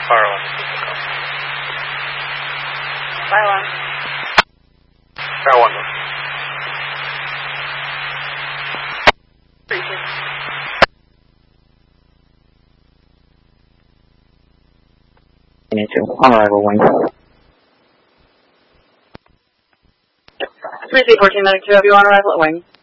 Fire alarm. Fire alarm. Fire 1. On arrival, wing. 3C1492, have you on arrival at wing?